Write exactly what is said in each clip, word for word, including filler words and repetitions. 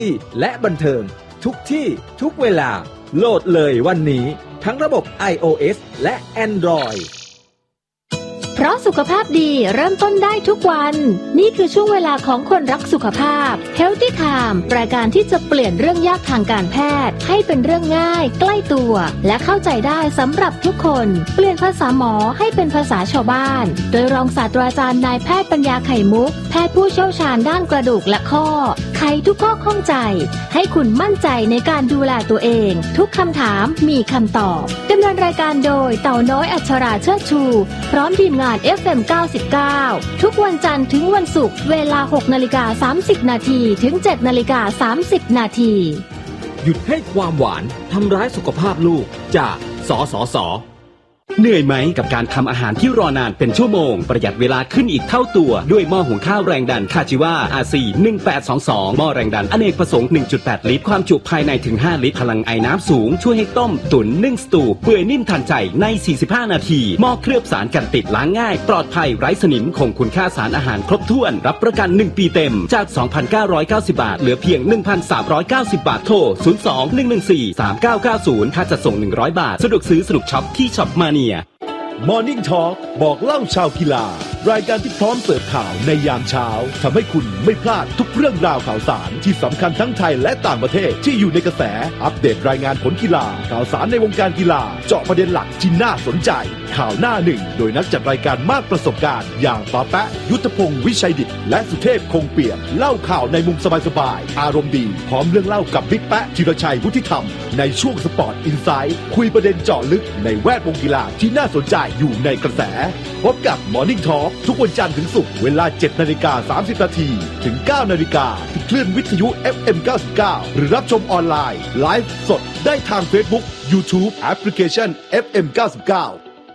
และบันเทิงทุกที่ทุกเวลาโหลดเลยวันนี้ทั้งระบบ iOS และ Android เพราะสุขภาพดีเริ่มต้นได้ทุกวันนี่คือช่วงเวลาของคนรักสุขภาพ Healthy Time รายการที่จะเปลี่ยนเรื่องยากทางการแพทย์ให้เป็นเรื่องง่ายใกล้ตัวและเข้าใจได้สำหรับทุกคนเปลี่ยนภาษาหมอให้เป็นภาษาชาวบ้านโดยรองศาสตราจารย์นายแพทย์ปัญญาไข่มุกแพทย์ผู้เชี่ยวชาญด้านกระดูกและข้อไขทุกข้อข้องใจให้คุณมั่นใจในการดูแลตัวเองทุกคำถามมีคำตอบดำเนินรายการโดยเต่าน้อยอัชราเชิดชูพร้อมทีมงาน เอฟ เอ็ม เก้าสิบเก้า ทุกวันจันทร์ถึงวันศุกร์เวลา หกนาฬิกาสามสิบนาทีถึง เจ็ดนาฬิกาสามสิบนาทีหยุดให้ความหวานทำร้ายสุขภาพลูกจากสสส. เหนื่อยไหมกับการทำอาหารที่รอนานเป็นชั่วโมงประหยัดเวลาขึ้นอีกเท่าตัวด้วยหม้อหุงข้าวแรงดันคาจิวา อาร์ ซี หนึ่งแปดสองสอง หม้อแรงดันอเนกประสงค์ หนึ่งจุดแปด ลิตรความจุภายในถึงห้าลิตรพลังไอน้ำสูงช่วยให้ต้มตุ๋นนึ่งสตูเปื่อยนิ่มทันใจในสี่สิบห้านาทีหม้อเคลือบสารกันติดล้างง่ายปลอดภัยไร้สนิมคงคุณค่าสารอาหารครบถ้วนรับประกันหนึ่งปีเต็มจาก สองพันเก้าร้อยเก้าสิบ บาทเหลือเพียง หนึ่งพันสามร้อยเก้าสิบ บาทโทรศูนย์ สอง หนึ่ง หนึ่ง สี่ สาม เก้า เก้า ศูนย์ค่าจัดส่งหนึ่งร้อยบาทสะดวกซื้อสนุกช็อปที่ช็อปมาเนีย Morning Talk บอกเล่าชาวกีฬารายการที่พร้อมเสิร์ฟข่าวในยามเช้าทำให้คุณไม่พลาดทุกเรื่องราวข่าวสารที่สำคัญทั้งไทยและต่างประเทศที่อยู่ในกระแสอัปเดตรายงานผลกีฬาข่าวสารในวงการกีฬาเจาะประเด็นหลักที่น่าสนใจข่าวหน้าหนึ่งโดยนักจัดรายการมากประสบการณ์อย่างป้าแปะยุทธพงศ์วิชัยดิษฐ์และสุเทพคงเปี่ยมเล่าข่าวในมุมสบายๆอารมณ์ดีพร้อมเรื่องเล่ากับบิ๊กแปะธีรชัยวุฒิธรรมในช่วงสปอร์ตอินไซด์คุยประเด็นเจาะลึกในแวดวงกีฬาที่น่าสนใจอยู่ในกระแสพบกับ Morning Talk ทุกวันจันทร์ถึงศุกร์เวลา เจ็ดนาฬิกาสามสิบนาทีถึง เก้านาฬิกาที่คลื่นวิทยุ เอฟ เอ็ม เก้าสิบเก้า หรือรับชมออนไลน์ไลฟ์สดได้ทาง Facebook YouTube แอปพลิเคชัน เอฟ เอ็ม เก้าสิบเก้า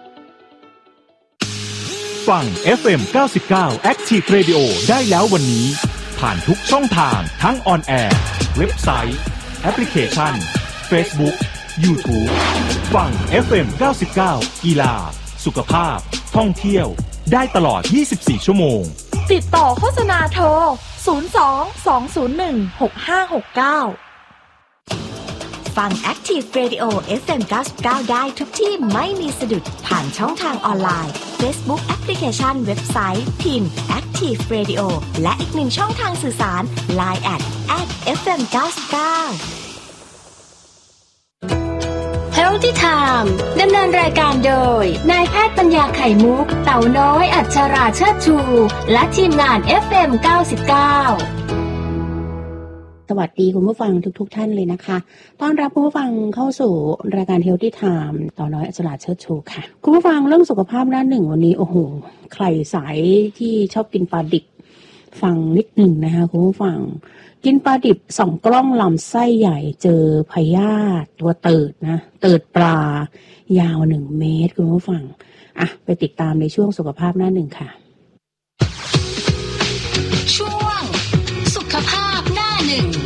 ฟัง เอฟ เอ็ม เก้าสิบเก้า Active Radio ได้แล้ววันนี้ผ่านทุกช่องทางทั้งออนแอร์เว็บไซต์แอปพลิเคชัน Facebook YouTube ฟัง เอฟ เอ็ม เก้าสิบเก้า กีฬาสุขภาพท่องเที่ยวได้ตลอดยี่สิบสี่ชั่วโมงติดต่อโฆษณาโทรศูนย์ สอง สอง ศูนย์ หนึ่ง หก ห้า หก เก้าฟัง Active Radio เอฟ เอ็ม เก้าสิบเก้า ได้ทุกที่ไม่มีสะดุดผ่านช่องทางออนไลน์ Facebook แอปพลิเคชันเว็บไซต์พิมพ์ Active Radio และอีกหนึ่งช่องทางสื่อสาร ไลน์ แอท แอท เอฟ เอ็ม เก้าสิบเก้า Healthy Time ดำเนินรายการโดยนายแพทย์ปัญญาไข่มุกเต่าน้อยอัชราเชิดชูและทีมงาน เอฟ เอ็ม เก้าสิบเก้าสวัสดีคุณผู้ฟังทุกๆ ท่านเลยนะคะต้อนรับคุณผู้ฟังเข้าสู่รายการ Healthy Time เต่าน้อยอัชราเชิดชูค่ะคุณผู้ฟังเรื่องสุขภาพหน้าหนึ่งวันนี้โอ้โหใครสายที่ชอบกินปลาดิบฟังนิดหนึ่งนะคะคุณผู้ฟังกินปลาดิบส่องกล้องลำไส้ใหญ่เจอพยาธิตัวเติดนะเติดปลายาวหนึ่งเมตรคุณผู้ฟังอ่ะไปติดตามในช่วงสุขภาพหน้าหนึ่งค่ะช่วงสุขภาพหน้าหนึ่ง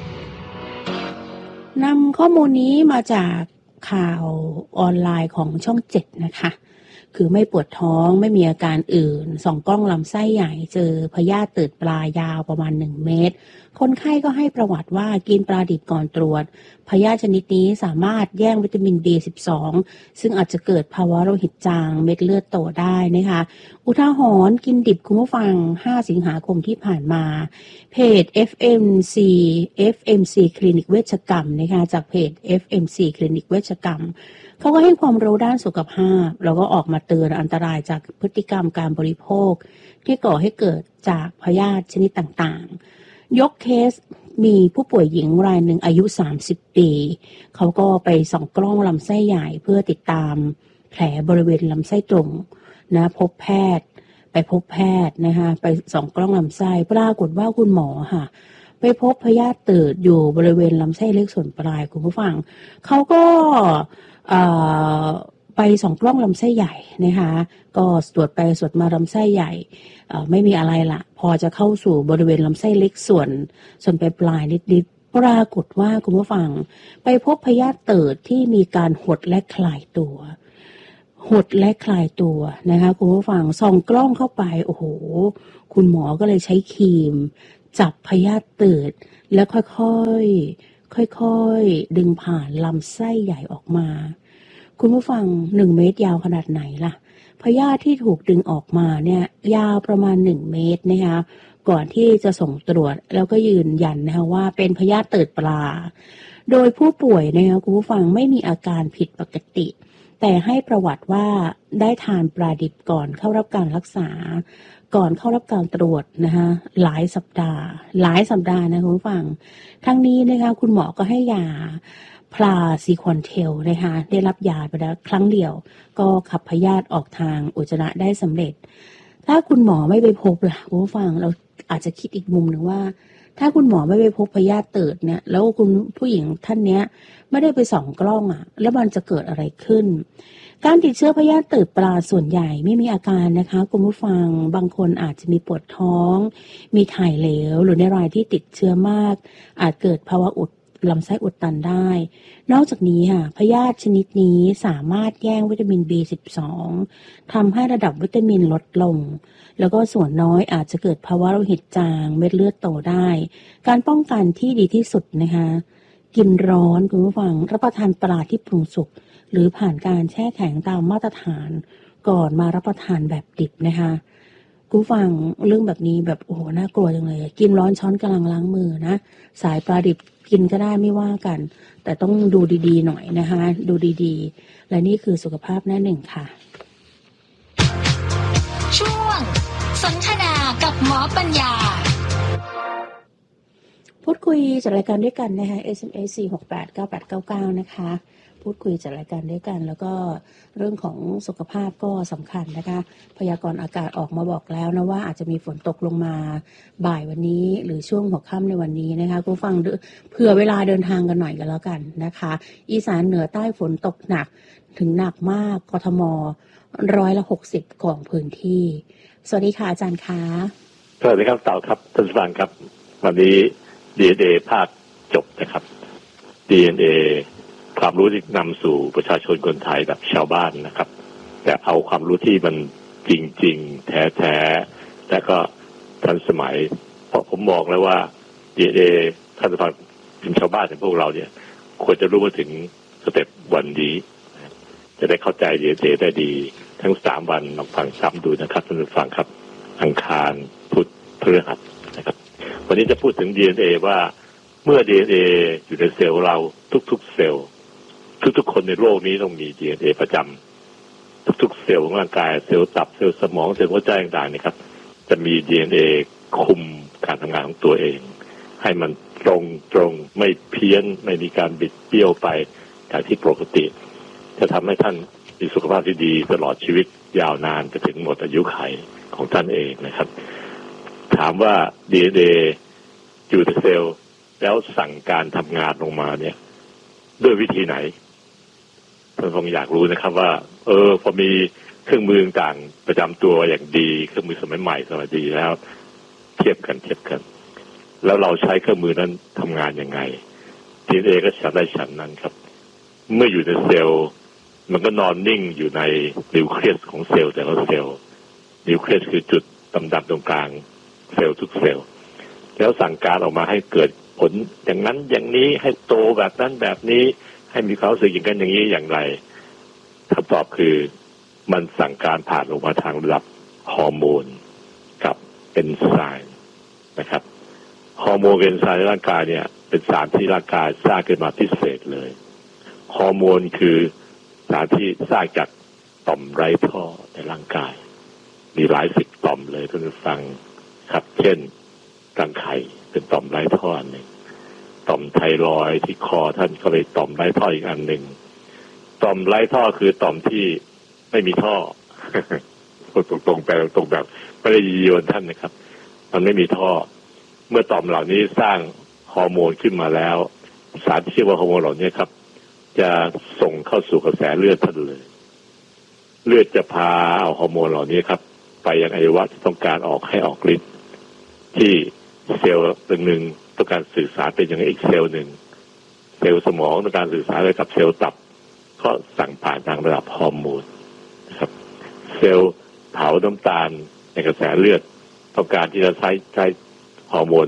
นำข้อมูลนี้มาจากข่าวออนไลน์ของช่องเจ็ดนะคะคือไม่ปวดท้องไม่มีอาการอื่นส่องกล้องลำไส้ใหญ่เจอพยาธิเติดปลายาวประมาณหนึ่งเมตรคนไข้ก็ให้ประวัติว่ากินปลาดิบก่อนตรวจพยาธิชนิดนี้สามารถแย่งวิตามิน บี สิบสอง ซึ่งอาจจะเกิดภาวะโลหิตจางเม็ดเลือดโตได้นะคะอุทาหรณ์กินดิบคุณผู้ฟังห้าสิงหาคมที่ผ่านมาเพจ เอฟ เอ็ม ซี เอฟ เอ็ม ซี คลินิกเวชกรรมนะคะจากเพจ เอฟ เอ็ม ซี คลินิกเวชกรรมเขาก็ให้ความรู้ด้านสุขภาพแล้วก็ออกมาเตือนอันตรายจากพฤติกรรมการบริโภคที่ก่อให้เกิดจากพยาธิชนิดต่างๆยกเคสมีผู้ป่วยหญิงรายหนึ่งอายุสามสิบปีเขาก็ไปส่องกล้องลำไส้ใหญ่เพื่อติดตามแผลบริเวณลำไส้ตรงนะพบแพทย์ไปพบแพทย์นะคะไปส่องกล้องลำไส้ปรากฏว่าคุณหมอค่ะไปพบพยาธิเติดอยู่บริเวณลำไส้เล็กส่วนปลายคุณผู้ฟังเขาก็ไปส่องกล้องลำไส้ใหญ่นะคะก็ตรวจไปตรวจมาลำไส้ใหญ่ไม่มีอะไรละพอจะเข้าสู่บริเวณลำไส้เล็กส่วนส่วนปลายปลายนิดๆปรากฏว่าคุณผู้ฟังไปพบพยาธิเติดที่มีการหดและคลายตัวหดและคลายตัวนะคะคุณผู้ฟังส่องกล้องเข้าไปโอ้โหคุณหมอก็เลยใช้ครีมจับพยาธิตืดแล้วค่อยๆค่อยๆดึงผ่านลำไส้ใหญ่ออกมาคุณผู้ฟังหนึ่งเมตรยาวขนาดไหนล่ะพยาธิที่ถูกดึงออกมาเนี่ยยาวประมาณหนึ่งเมตรนะคะก่อนที่จะส่งตรวจแล้วก็ยืนยันนะคะว่าเป็นพยาธิตืดปลาโดยผู้ป่วยนะคะคุณผู้ฟังไม่มีอาการผิดปกติแต่ให้ประวัติว่าได้ทานปลาดิบก่อนเข้ารับการรักษาก่อนเข้ารับการตรวจนะคะหลายสัปดาห์หลายสัปดาห์นะคุณผู้ฟังทั้งนี้นะคะคุณหมอก็ให้ยาพลาซีคอนเทลนะคะได้รับยาไปแล้วครั้งเดียวก็ขับพยาธิออกทางอุจจาระได้สำเร็จถ้าคุณหมอไม่ไปพบล่ะคุณผู้ฟังเราอาจจะคิดอีกมุมหนึ่งว่าถ้าคุณหมอไม่ไปพบพยาธิตืดเนี่ยแล้วคุณผู้หญิงท่านเนี้ยไม่ได้ไปส่องกล้องอ่ะแล้วมันจะเกิดอะไรขึ้นการติดเชื้อพยาธิตืดปลาส่วนใหญ่ไม่มีอาการนะคะคุณผู้ฟังบางคนอาจจะมีปวดท้องมีถ่ายเหลวหรือในรายที่ติดเชื้อมากอาจเกิดภาวะอุดลำไส้อุดตันได้นอกจากนี้ค่ะพยาธิชนิดนี้สามารถแย่งวิตามิน บี สิบสอง ทำให้ระดับวิตามินลดลงแล้วก็ส่วนน้อยอาจจะเกิดภาวะโลหิตจางเม็ดเลือดโตได้การป้องกันที่ดีที่สุดนะคะกินร้อนคุณผู้ฟังรับประทานปลาที่ปรุงสุกหรือผ่านการแช่แข็งตามมาตรฐานก่อนมารับประทานแบบดิบนะคะคุณฟังเรื่องแบบนี้แบบโอ้โหน่ากลัวจังเลยกินร้อนช้อนกำลังล้างมือนะสายปลาดิบกินก็ได้ไม่ว่ากันแต่ต้องดูดีๆหน่อยนะคะดูดีๆและนี่คือสุขภาพแน่หนึ่งค่ะช่วงสนทนากับหมอปัญญาพูดคุยจัดรายการด้วยกันนะคะ เอส เอ็ม เอส สี่ หก แปด เก้า แปด เก้า เก้านะคะพูดคุยจัดรายการด้วยกันแล้วก็เรื่องของสุขภาพก็สำคัญนะคะพยากรณ์อากาศออกมาบอกแล้วนะว่าอาจจะมีฝนตกลงมาบ่ายวันนี้หรือช่วงหัวค่ำในวันนี้นะคะคุณฟังเผื่อเวลาเดินทางกันหน่อยกันแล้วกันนะคะอีสานเหนือใต้ฝนตกหนักถึงหนักมากกทมร้อยละหกสิบของพื้นที่สวัสดีค่ะอาจารย์คะสวัสดีครับเต่าครับท่านผู้ฟังครับวันนี้ ดี เอ็น เอ ภาคจบนะครับ ดี เอ็น เอ ความรู้ที่นำสู่ประชาชนคนไทยแบบชาวบ้านนะครับแต่เอาความรู้ที่มันจริงๆแท้ๆและก็ทันสมัยเพราะผมมองแล้วว่า ดี เอ็น เอ ท่านผู้ฟังเป็นชาวบ้านอย่างพวกเราเนี่ยควรจะรู้มาถึงสเต็ปวันนี้จะได้เข้าใจ ดี เอ็น เอ ได้ดีทั้งสามวันลองฟังซ้ำดูนะครับท่านผู้ฟังครับอังคารพุธพฤหัสนะครับวันนี้จะพูดถึง ดี เอ็น เอ ว่าเมื่อ ดี เอ็น เอ อยู่ในเซลล์เราทุกๆเซลล์ทุกๆคนในโลกนี้ต้องมี ดี เอ็น เอ ประจำทุกๆเซลล์ของร่างกายเซลล์ตับเซลล์สมองเซลล์หัวใจต่างๆนี่ครับจะมี ดี เอ็น เอ คุมการทำงานของตัวเองให้มันตรงตรงไม่เพี้ยนไม่มีการบิดเบี้ยวไปจากที่ปกติจะทำให้ท่านมีสุขภาพที่ดีตลอดชีวิตยาวนานไปถึงหมดอายุขัยของท่านเองนะครับถามว่า ดี เอ็น เอ อยู่ในเซลล์แล้วสั่งการทำงานลงมาเนี่ยด้วยวิธีไหนท่านคงอยากรู้นะครับว่าเออพอมีเครื่องมือต่างประจำตัวอย่างดีเครื่องมือสมัยใหม่สมัยดีแล้วเทียบกันเทียบกันแล้วเราใช้เครื่องมือนั้นทำงานยังไง ดี เอ็น เอ ก็ฉันได้ฉันนั้นครับเมื่ออยู่ในเซลล์มันก็นอนนิ่งอยู่ในนิวเคลียสของเซลล์แต่ละเซลล์นิวเคลียสคือจุดดำๆตรงกลางเซลล์ทุกเซลล์แล้วสั่งการออกมาให้เกิดผลอย่างนั้นอย่างนี้ให้โตแบบนั้นแบบนี้ให้มีความรู้สึกอย่างนั้นอย่างนี้อย่างไรคำตอบคือมันสั่งการผ่านลงมาทางระดับฮอร์โมนกับเอนไซม์นะครับฮอร์โมนเอนไซม์ในร่างกายเนี่ยเป็นสารที่ร่างกายสร้างขึ้นมาพิเศษเลยฮอร์โมนคือสารที่สร้างจากต่อมไร้ท่อในร่างกายมีหลายสิบต่อมเลยท่านผู้ฟังครับเช่นรังไข่เป็นต่อมไร้ท่ออันหนึ่งต่อมไทรอยด์ที่คอท่านก็เลยต่อมไร้ท่ออีกอันหนึ่งต่อมไร้ท่อคือต่อมที่ไม่มีท่อ ตรงตรงๆไปตรงแบบไม่ได้ยียวนท่านนะครับมันไม่มีท่อเมื่อต่อมเหล่านี้สร้างฮอร์โมนขึ้นมาแล้วสารที่ชื่อว่าฮอร์โมนเหล่านี้ครับจะส่งเข้าสู่กระแสเลือดท่านเลยเลือดจะพาเอาฮอร์โมนเหล่านี้ครับไปยังอวัยวะที่ต้องการออกให้ออกฤทธิ์ที่เซลล์หนึ่งต้องการสื่อสารเป็นอย่างอีกเซลล์หนึ่งเซลล์สมองต้องการสื่อสารไปกับเซลล์ตับก็สั่งผ่านทางระดับฮอร์โมนนะครับเซลล์เผาน้ำตาลในกระแสเลือดต้องการที่จะใช้ใช้ฮอร์โมน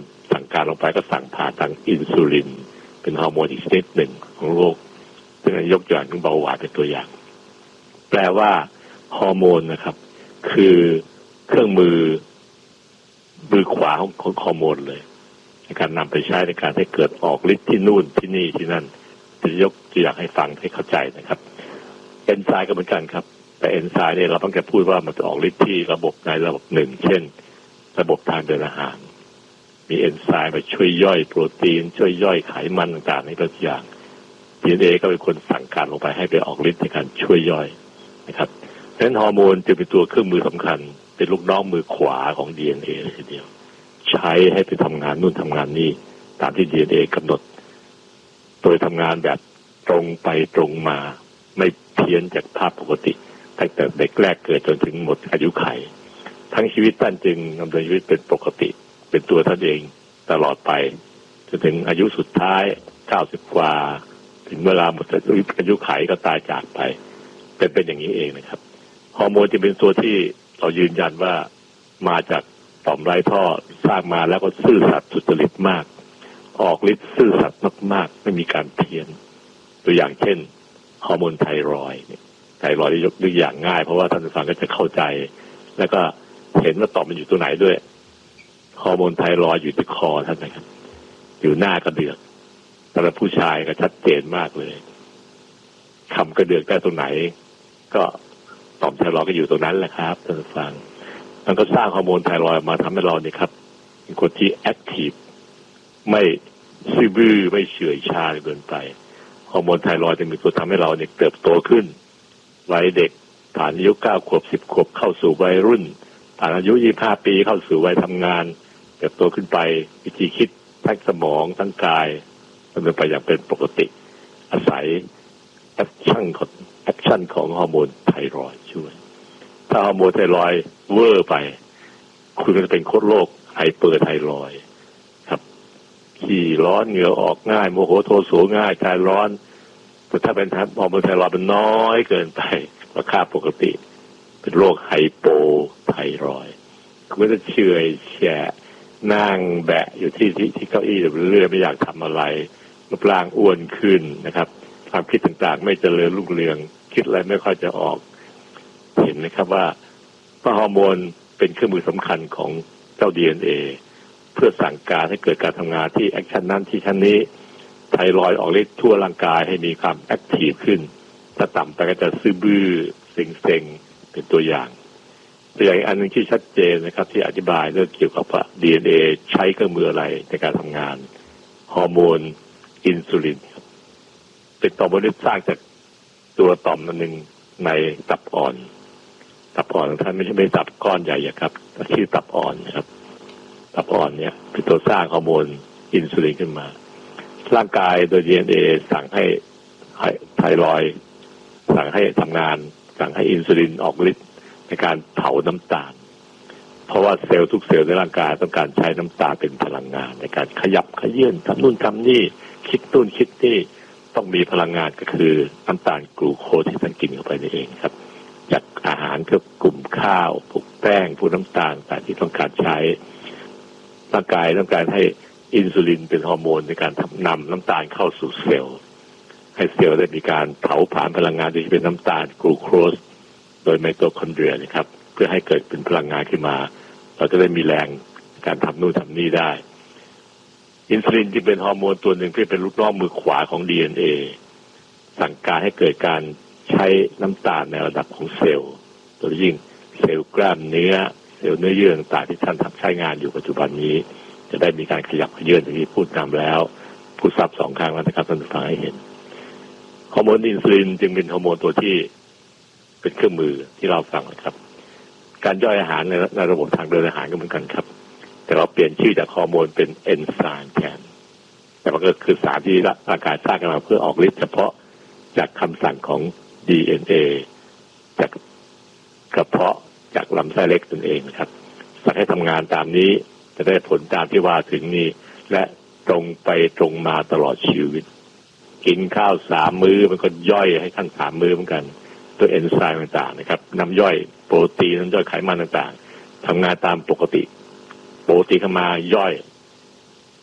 การลงไปก็สั่งผ่านทางอินซูลินเป็นฮอร์โมนอีกชนิดหนึ่งของโรคซึ่งยกตัวอย่างของเบาหวานเป็นตัวอย่างแปลว่าฮอร์โมนนะครับคือเครื่องมือมือขวาของของฮอร์โมนเลยในการนำไปใช้ในการให้เกิดออกฤทธิ์ที่นู่นที่นี่ที่นั่นจะยกตัวอย่างให้ฟังให้เข้าใจนะครับเอนไซม์ก็เหมือนกันครับแต่เอนไซม์เนี่ยเราต้องแค่พูดว่ามันจะออกฤทธิ์ที่ระบบในระบบหนึ่งเช่นระบบทางเดินอาหารมีเอนไซม์มาช่วยย่อยโปรตีนช่วยย่อยไขมันต่างๆในตัวอย่าง ดี เอ็น เอ ก็เป็นคนสั่งการลงไปให้ไปออกฤทธิ์ในการช่วยย่อยนะครับดังนั้นฮอร์โมนจะเป็นตัวเครื่องมือสำคัญเป็นลูกน้องมือขวาของ ดี เอ็น เอ เลยทีเดียวใช้ให้ไปทำงานนู่นทำงานนี่ตามที่ ดี เอ็น เอ กำหนดโดยทำงานแบบตรงไปตรงมาไม่เพี้ยนจากภาพปกติตั้งแต่เด็กแรกเกิดจนถึงหมดอายุไขทั้งชีวิตท่านจึงดำเนินชีวิตเป็นปกติเป็นตัวท่านเองตลอดไปจนถึงอายุสุดท้ายเก้าสิบกว่าถึงเวลาหมดอายุไขก็ตายจากไปเป็นเป็นอย่างนี้เองนะครับฮอร์โมนจะเป็นตัวที่เรายืนยันว่ามาจากต่อมไร้ท่อสร้างมาแล้วก็ซื่อสัตย์สุจริตมากออกฤทธิ์ซื่อสัตย์มากๆไม่มีการเพี้ยนตัวอย่างเช่นฮอร์โมนไทรอยด์ไทรอยด์ยกตัวอย่างง่ายเพราะว่าท่านผู้ฟังก็จะเข้าใจแล้วก็เห็นว่าต่อมมันอยู่ตัวไหนด้วยฮอร์โมนไทรอยด์อยู่ที่คอท่านนะครับอยู่หน้ากระเดือกสำหรับผู้ชายก็ชัดเจนมากเลยคำกระเดือกได้ตรงไหนก็ต่อมไทรอยด์ก็อยู่ตรงนั้นแหละครับท่านผู้ฟังมันก็สร้างฮอร์โมนไทรอยด์มาทำให้เราเนี่ยครับเป็นคนที่แอคทีฟไม่ซื่อบื้อไม่เฉื่อยชาเกินไปฮอร์โมนไทรอยด์จะมีตัวทำให้เราเนี่ยเติบโตขึ้นวัยเด็กผ่านอายุเก้าขวบสิบขวบเข้าสู่วัยรุ่นผ่านอายุยี่สิบห้าปีเข้าสู่วัยทำงานเติบโตขึ้นไปวิธีคิดทั้งสมองทั้งกายดำเนินไปอย่างเป็นปกติอาศัยแอคชั่นของแอคชั่นของฮอร์โมนไทรอยด์ช่วยถ้าฮอร์โมนไทรอยด์เวอร์ไปคุณก็จะเป็นโรคไฮเปอร์ไทรอยด์ครับขี้ร้อนเหงื่อออกง่ายโมโหโทโสง่ายใจร้อนแต่ถ้าเป็นฮอร์โมนไทรอยด์มันน้อยเกินไปกว่าค่าปกติเป็นโรคไฮโปไทรอยด์คุณก็จะเฉื่อยแฉะนั่งแบะอยู่ที่ที่ที่เก้าอี้เรื่อยไม่อยากทำอะไรรูปร่างอ้วนขึ้นนะครับความคิดต่างๆไม่เจริญรุ่งเรืองคิดอะไรไม่ค่อยจะออกเห็นไหมครับว่าฮอร์โมนเป็นเครื่องมือสำคัญของเจ้า ดี เอ็น เอ เพื่อสั่งการให้เกิดการทำงานที่แอคชั่นนั้นที่ชั้นนี้ไทรอยด์ออกฤทธิ์ทั่วร่างกายให้มีความแอคทีฟขึ้นถ้าต่ำไปก็จะซื่อบื้อเซ็งๆเป็นตัวอย่างตัวอย่างอันนึงที่ชัดเจนนะครับที่อธิบายเรื่องเกี่ยวกับว่า ดี เอ็น เอ ใช้เครื่องมืออะไรในการทำงานฮอร์โมนอินซูลินครับเป็นต่อมที่สร้างจากตัวต่อมนึงในตับอ่อนตับอ่อนของท่านไม่ใช่ไม่ตับก้อนใหญ่ครับชื่อตับอ่อนนะครับตับอ่อนเนี่ยเป็นตัวสร้างฮอร์โมนอินซูลินขึ้นมาร่างกายโดย ดี เอ็น เอ สั่งให้ไทรอยด์สั่งให้ทำงานสั่งให้อินซูลินออกฤทธิ์ในการเผาน้ำตาลเพราะว่าเซลล์ทุกเซลล์ในร่างกายต้องการใช้น้ำตาลเป็นพลังงานในการขยับขยื่นทำนู่นทำนี่คิดนู่นคิดนี่ต้องมีพลังงานก็คือน้ำตาลกลูโคสที่ท่านกินเข้าไปนี่เองครับจากอาหารคือกลุ่มข้าวพวกแป้งพวกน้ำตาลต่างที่ต้องการใช้ร่างกายต้องการให้อินซูลินเป็นฮอร์โมนในการทำนำน้ำตาลเข้าสู่เซลล์ให้เซลล์ได้มีการเผาผลาญพลังงานที่เป็นน้ำตาลกลูโคสโดยไมโตคอนเดรียนะครับเพื่อให้เกิดเป็นพลังงานขึ้นมาเราจะได้มีแรงการทำนู่นทำนี่ได้อินซูลินที่เป็นฮอร์โมนตัวหนึ่งที่เป็นลูกน้องมือขวาของ ดี เอ็น เอ สั่งการให้เกิดการใช้น้ำตาลในระดับของเซลล์โดยยิ่งเซลล์กล้ามเนื้อเซลล์เนื้อเยื่อต่างๆที่ท่านทำใช้งานอยู่ปัจจุบันนี้จะได้มีการขยับขยื่นอย่างที่พูดนำแล้วพูดซ้ำสองครั้งแล้วนะครับท่านผู้ฟังให้เห็นฮอร์โมนอินซูลินจึงเป็นฮอร์โมนตัวที่เป็นเครื่องมือที่เราฟังนะครับการย่อยอาหารในในระบบทางเดินอาหารก็เหมือนกันครับแต่เราเปลี่ยนชื่อจากฮอร์โมนเป็นเอนไซม์แทนแต่มันก็คือสารที่ร่างกายสร้างขึ้นมาเพื่อออกฤทธิ์เฉพาะจากคำสั่งของ ดี เอ็น เอ จากกระเพาะจากลำไส้เล็กตนเองนะครับสั่งให้ทำงานตามนี้จะได้ผลตามที่ว่าถึงนี้และตรงไปตรงมาตลอดชีวิตกินข้าวสามมื้อมันก็ย่อยให้ทั้งสามมื้อเหมือนกันตัวเอนไซม์ต่างๆนะครับน้ำย่อยโปรตีนน้ำย่อยไขมันต่างๆทำงานตามปกติโปรตีนเข้ามาย่อย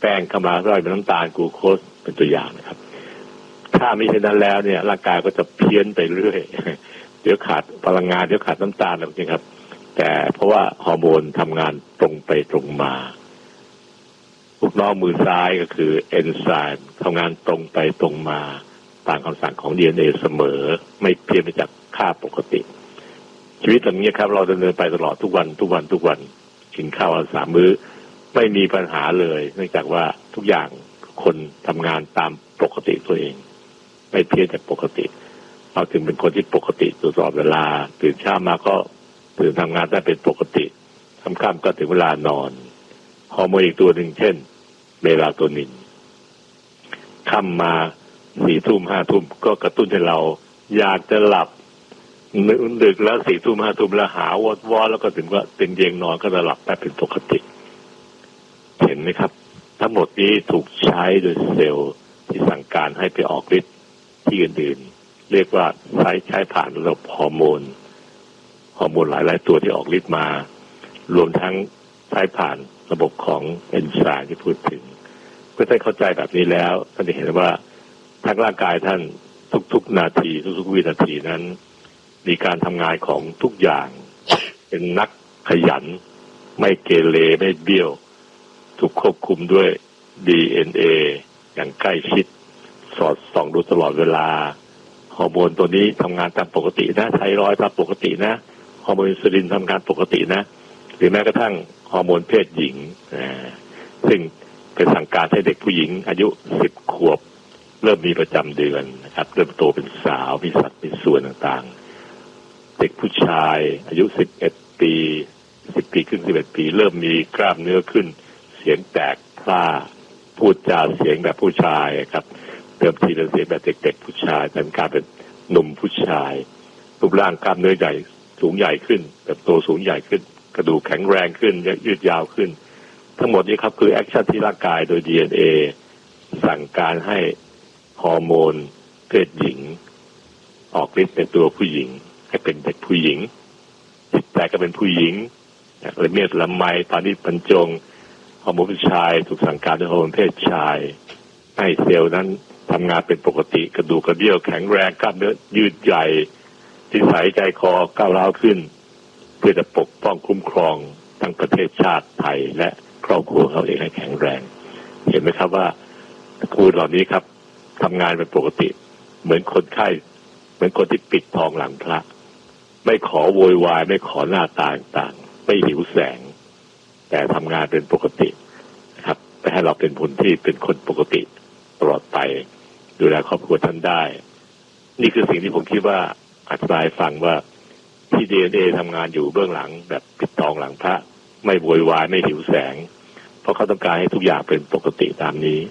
ป้งเข้ามาร่อยเป็นน้ำตาลกลูโคสเป็นตัวอย่างนะครับถ้าไม่เช่นนั้นแล้วเนี่ยร่างกายก็จะเพี้ยนไปเรื่อยเดี๋ยวขาดพลังงานเดี๋ยวขาดน้ำตาลอะไรอย่างนี้ครับแต่เพราะว่าฮอร์โมนทำงานตรงไปตรงมาลูกน้องมือซ้ายก็คือเอนไซม์ทำงานตรงไปตรงมาตามคำสั่งของ ดี เอ็น เอ เสมอไม่เพี้ยนไปจากค่าปกติชีวิตแบบนี้ครับเราดำเนินไปตลอดทุกวันทุกวันทุกวันกินข้าววันสามมื้อไม่มีปัญหาเลยเนื่องจากว่าทุกอย่างคนทำงานตามปกติตัวเองไม่เพี้ยนจากปกติเราถึงเป็นคนที่ปกติตลอดเวลาตื่นเช้ามาก็ตื่นทำงานได้เป็นปกติค่ำๆก็ถึงเวลานอนฮอร์โมนอีกตัวหนึ่งเช่นเมลาโทนินค่ำมาสี่ทุ่มห้าทุ่มก็กระตุ้นให้เราอยากจะหลับดึกแล้วสี่ทุ่มห้าทุ่มแล้วหาวอดวอแล้วก็ถึงว่าเป็นเตียงนอนก็จะหลับได้เป็นปกติเห็นไหมครับทั้งหมดนี้ถูกใช้โดยเซลล์ที่สั่งการให้ไปออกฤทธิ์ที่อื่นๆเรียกว่าใช้ใช้ผ่านระบบฮอร์โมนฮอร์โมนหลายๆตัวที่ออกฤทธิ์มารวมทั้งใช้ผ่านระบบของเอนไซม์ที่พูดถึงเพื่อให้เข้าใจแบบนี้แล้วท่านจะเห็นว่าทั้งร่างกายท่านทุกๆนาทีทุกๆวินาทีนั้นมีการทำงานของทุกอย่างเป็นนักขยันไม่เกเรไม่เบี้ยวถูกควบคุมด้วย ดี เอ็น เอ อย่างใกล้ชิดสอดส่องดูตลอดเวลาฮอร์โมนตัวนี้ทำงานตามปกตินะไทรอยด์ตามปกตินะฮอร์โมนอินซูลินทำงานปกตินะหรือแม้กระทั่งฮอร์โมนเพศหญิงซึ่งเป็นสั่งการให้เด็กผู้หญิงอายุสิบขวบเริ่มมีประจำเดือนนะครับเริ่มโตเป็นสาวมีสัดมีส่วนต่างๆเด็กผู้ชายอายุสิบเอ็ดปีสิบปีขึ้นสิบเอ็ดปีเริ่มมีกล้ามเนื้อขึ้นเสียงแตกพร่าพูดจาเสียงแบบผู้ชายครับเติมทีเป็นเสียงแบบเด็กๆผู้ชายแต่กลายเป็นหนุ่มผู้ชายรูปร่างกล้ามเนื้อใหญ่สูงใหญ่ขึ้นแบบโตสูงใหญ่ขึ้นกระดูกแข็งแรงขึ้นยืดยาวขึ้นทั้งหมดนี้ครับคือแอคชั่นที่ร่างกายโดย ดี เอ็น เอ สั่งการให้ฮอร์โมนเพศหญิงออกฤทธิ์ในตัวผู้หญิงให้เป็นเด็กผู้หญิงจิตใจก็เป็นผู้หญิงละเมียดละไมปานิชบรรจงฮอร์โมนผู้ชายถูกสั่งการด้วยฮอร์โมนเพศชายให้เซลล์นั้นทำงานเป็นปกติกระดูกกระเดี่ยวแข็งแรงกล้ามเนื้อยืดใหญ่นิสัยใจคอก้าวร้าวขึ้นเพื่อจะปกป้องคุ้มครองทั้งประเทศชาติไทยและครอบครัวเขาเองให้แข็งแรงเห็นไหมครับว่าคูณเหล่านี้ครับทำงานเป็นปกติเหมือนคนไข้เหมือนคนที่ปิดทองหลังพระไม่ขอโวยวายไม่ขอหน้าตาต่างๆไม่หิวแสงแต่ทำงานเป็นปกติครับแต่ให้เราเป็นคนที่เป็นคนปกติตลอดไปดูแลครอบครัวท่านได้นี่คือสิ่งที่ผมคิดว่าอธิบายฟังว่าที่ ดี เอ็น เอ ทำงานอยู่เบื้องหลังแบบปิดทองหลังพระไม่โวยวายไม่หิวแสงเพราะเขาต้องการให้ทุกอย่างเป็นปกติตามนี้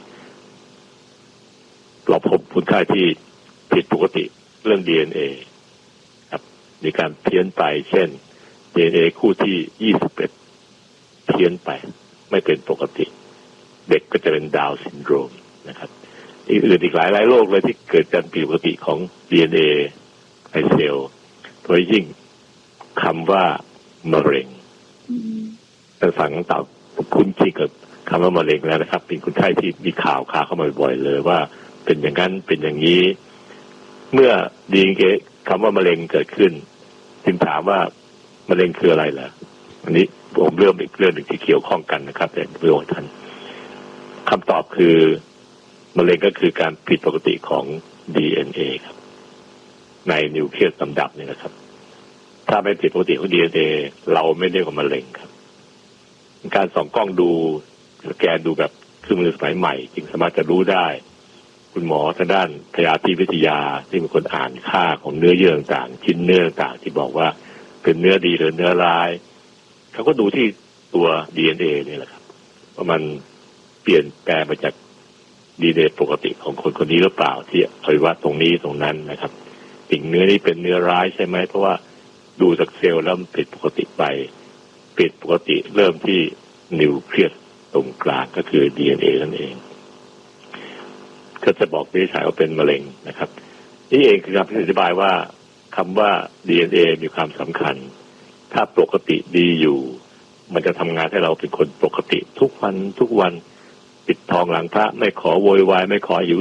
เราพบคนไข้ที่ผิดปกติเรื่อง ดี เอ็น เอ ครับมีการเพี้ยนไปเช่น ดี เอ็น เอ คู่ที่ยี่สิบเอ็ดเพี้ยนไปไม่เป็นปกติเด็กก็จะเป็นดาวน์ซินโดรมนะครับอีกอื่นอีกหลายหลายโรคเลยที่เกิดการผิดปกติของ ดี เอ็น เอ ในเซลล์โดยยิ่งคำว่ามะเร็งท่านฟังตั้งแต่คุ้นชินกับคำว่ามะเร็งแล้วนะครับเป็นคนไข้ที่มีข่าวข่าวเข้ามาบ่อยเลยว่าเป็นอย่างนั้นเป็นอย่างนี้เมื่อดีเอ็นเอคำว่ามะเร็งเกิดขึ้นจึงถามว่ามะเร็งคืออะไรล่ะอันนี้ผมเริ่มอีกเรื่องหนึ่งที่เกี่ยวข้องกันนะครับแต่ประโยชน์ท่านคำตอบคือมะเร็งก็คือการผิดปกติของ ดี เอ็น เอ ครับในนิวเคลียสลำดับนี่นะครับถ้าไม่ผิดปกติของ ดี เอ็น เอ เราไม่เรียกว่ามะเร็งครับการส่องกล้องดูสแกนดูแบบเครื่องมือสมัยใหม่จึงสามารถจะรู้ได้คุณหมอทางด้านพยาธิวิทยาที่เป็นคนอ่านค่าของเนื้อเยื่อต่างๆชิ้นเนื้อต่างๆที่บอกว่าเป็นเนื้อดีหรือเนื้อร้ายเขาก็ดูที่ตัว ดี เอ็น เอ นี่แหละครับว่ามันเปลี่ยนแปลงมาจาก ดี เอ็น เอ ปกติของคนคนนี้หรือเปล่าที่อวัยวะตรงนี้ตรงนั้นนะครับสิ่งเนื้อนี้เป็นเนื้อร้ายใช่ไหมเพราะว่าดูจากเซลล์แล้วผิดปกติไปผิดปกติเริ่มที่นิวเคลียสตรงกลางก็คือ ดี เอ็น เอ นั่นเองก็จะบอกวินิจฉัยว่าเป็นมะเร็งนะครับนี่เองคือการอธิบายว่าคำว่า ดี เอ็น เอ มีความสำคัญถ้าปกติดีอยู่มันจะทำงานให้เราเป็นคนปกติทุกวันทุกวันปิดทองหลังพระไม่ขอโวยวายไม่ขอหิว